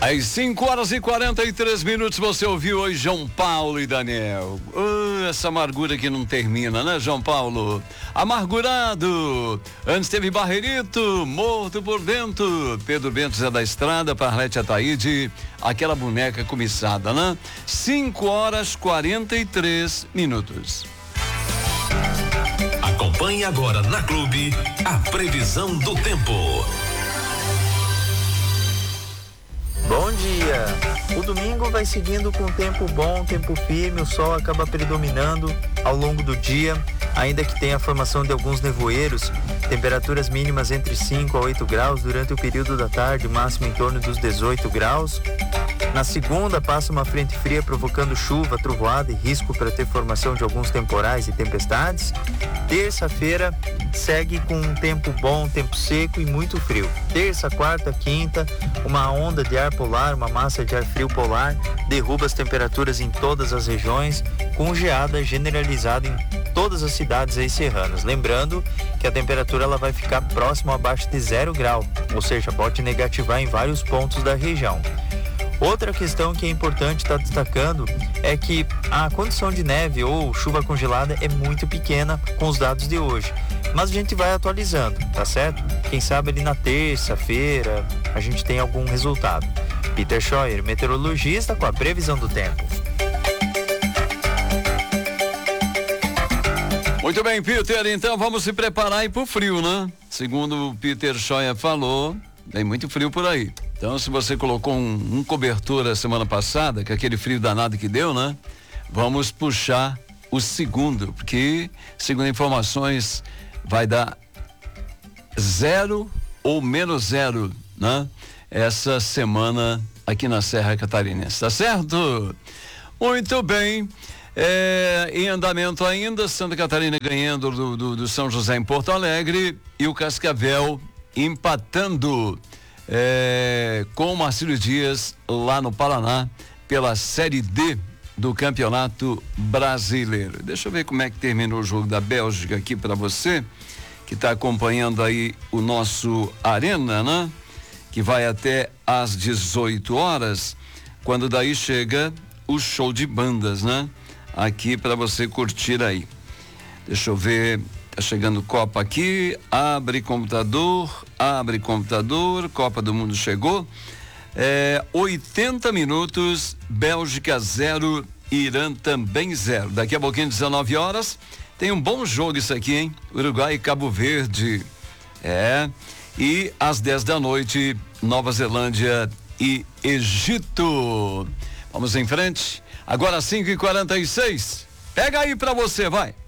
Às 5h43, você ouviu hoje João Paulo e Daniel. Essa amargura que não termina, né, João Paulo? Amargurado. Antes teve Barreirito, morto por dentro. Pedro Bento Zé da Estrada, Parlete Ataíde, aquela boneca cobiçada, né? 5h43. Acompanhe agora na Clube a previsão do tempo. Bom dia! O domingo vai seguindo com tempo bom, tempo firme, o sol acaba predominando ao longo do dia, ainda que tenha a formação de alguns nevoeiros, temperaturas mínimas entre 5 a 8 graus durante o período da tarde, máximo em torno dos 18 graus. Na segunda, passa uma frente fria provocando chuva, trovoada e risco para ter formação de alguns temporais e tempestades. Terça-feira segue com um tempo bom, tempo seco e muito frio. Terça, quarta, quinta, uma onda de ar polar, uma massa de ar frio polar, derruba as temperaturas em todas as regiões, com geada generalizada em todas as cidades aí serranas. Lembrando que a temperatura ela vai ficar próximo abaixo de 0 grau, ou seja, pode negativar em vários pontos da região. Outra questão que é importante estar destacando é que a condição de neve ou chuva congelada é muito pequena com os dados de hoje. Mas a gente vai atualizando, tá certo? Quem sabe ali na terça-feira a gente tem algum resultado. Peter Scheuer, meteorologista, com a previsão do tempo. Muito bem, Peter, então vamos se preparar aí pro frio, né? Segundo o Peter Scheuer falou, tem muito frio por aí. Então, se você colocou um cobertor a semana passada, que é aquele frio danado que deu, né? Vamos puxar o segundo, porque, segundo informações, vai dar 0 ou menos 0, né? Essa semana aqui na Serra Catarinense, tá certo? Muito bem. Em andamento ainda, Santa Catarina ganhando do São José em Porto Alegre e o Cascavel empatando com o Marcílio Dias lá no Paraná pela Série D do Campeonato Brasileiro. Deixa eu ver como é que terminou o jogo da Bélgica aqui para você que está acompanhando aí o nosso Arena, né? Que vai até às 18 horas, quando daí chega o show de bandas, né? Aqui para você curtir aí. Deixa eu ver. Tá chegando Copa aqui, abre computador, Copa do Mundo chegou. 80 minutos, Bélgica 0, Irã também 0. Daqui a pouquinho, 19 horas, tem um bom jogo isso aqui, hein? Uruguai e Cabo Verde. E às 10 da noite, Nova Zelândia e Egito. Vamos em frente. Agora 5h46. Pega aí pra você, vai.